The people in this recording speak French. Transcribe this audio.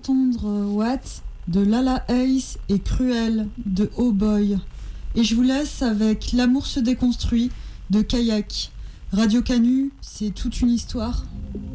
d'entendre What de Lala Ace et Cruel de Oh Boy. Et je vous laisse avec L'amour se déconstruit de Kayak. Radio Canu, c'est toute une histoire.